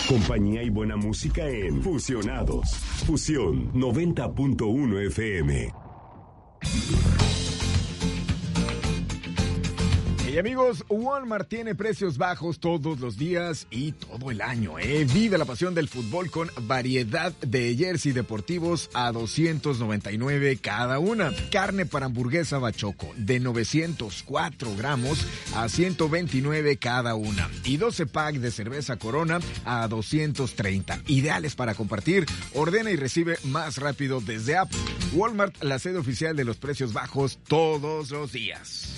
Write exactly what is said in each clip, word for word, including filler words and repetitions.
Compañía y buena música en Fusionados. Fusión noventa punto uno F M. Y amigos, Walmart tiene precios bajos todos los días y todo el año, ¿eh? Vive la pasión del fútbol con variedad de jersey deportivos a doscientos noventa y nueve cada una. Carne para hamburguesa Bachoco de novecientos cuatro gramos a ciento veintinueve cada una. Y doce pack de cerveza Corona a doscientos treinta. Ideales para compartir. Ordena y recibe más rápido desde app. Walmart, la sede oficial de los precios bajos todos los días.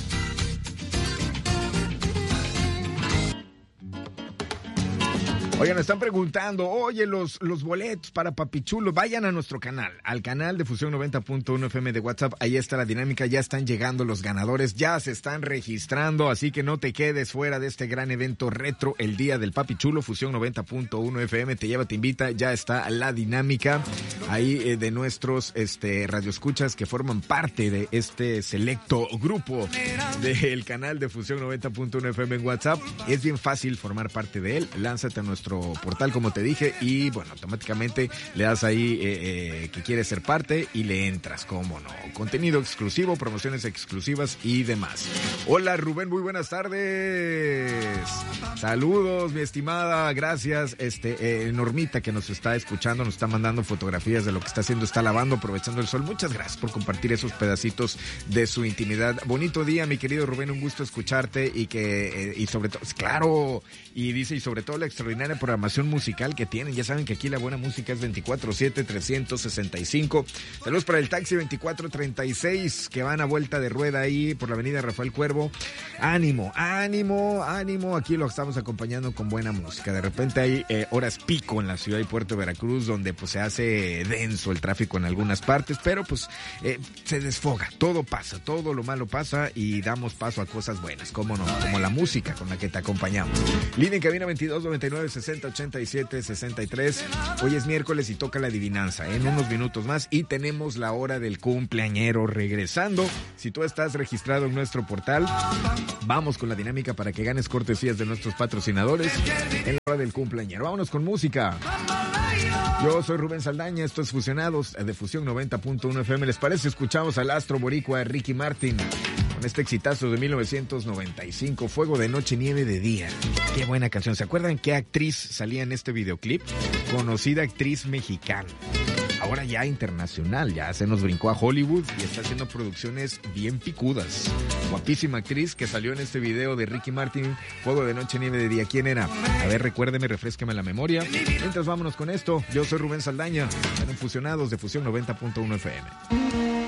Oigan, están preguntando, oye, los, los boletos para Papichulo, vayan a nuestro canal, al canal de Fusión noventa punto uno F M de WhatsApp, ahí está la dinámica, ya están llegando los ganadores, ya se están registrando, así que no te quedes fuera de este gran evento retro, el día del Papichulo. Fusión noventa punto uno F M te lleva, te invita, ya está la dinámica ahí eh, de nuestros este radioescuchas que forman parte de este selecto grupo del canal de Fusión noventa punto uno F M en WhatsApp. Es bien fácil formar parte de él, lánzate a nuestro portal, como te dije, y bueno, automáticamente le das ahí eh, eh, que quieres ser parte y le entras, cómo no. Contenido exclusivo, promociones exclusivas y demás. Hola Rubén, muy buenas tardes. Saludos, mi estimada, gracias. Este, eh, Normita, que nos está escuchando, nos está mandando fotografías de lo que está haciendo, está lavando, aprovechando el sol. Muchas gracias por compartir esos pedacitos de su intimidad. Bonito día, mi querido Rubén, un gusto escucharte y que, eh, y sobre todo, claro, y dice, y sobre todo la extraordinaria programación musical que tienen. Ya saben que aquí la buena música es veinticuatro siete, trescientos sesenta y cinco. Saludos para el taxi veinticuatro treinta y seis que van a vuelta de rueda ahí por la avenida Rafael Cuervo. Ánimo, ánimo, ánimo. Aquí lo estamos acompañando con buena música. De repente hay eh, horas pico en la ciudad y puerto de Veracruz donde pues se hace denso el tráfico en algunas partes, pero pues eh, se desfoga. Todo pasa, todo lo malo pasa y damos paso a cosas buenas, como no, como la música con la que te acompañamos. Línea en cabina veintidós noventa y nueve sesenta ochenta y siete sesenta y tres. Hoy es miércoles y toca la adivinanza, ¿eh? En unos minutos más y tenemos la hora del cumpleañero regresando. Si tú estás registrado en nuestro portal, vamos con la dinámica para que ganes cortesías de nuestros patrocinadores en la hora del cumpleañero. Vámonos con música. Yo soy Rubén Saldaña, esto es Fusionados de Fusión noventa punto uno F M. ¿Les parece? Escuchamos al astro boricua Ricky Martin con este exitazo de mil novecientos noventa y cinco, Fuego de Noche, Nieve de Día. Qué buena canción. ¿Se acuerdan qué actriz salía en este videoclip? Conocida actriz mexicana. Ahora ya internacional, ya se nos brincó a Hollywood y está haciendo producciones bien picudas. Guapísima actriz que salió en este video de Ricky Martin, Fuego de Noche, Nieve de Día. ¿Quién era? A ver, recuérdeme, refrésqueme la memoria. Mientras vámonos con esto, yo soy Rubén Saldaña, están Fusionados de Fusión noventa punto uno F M.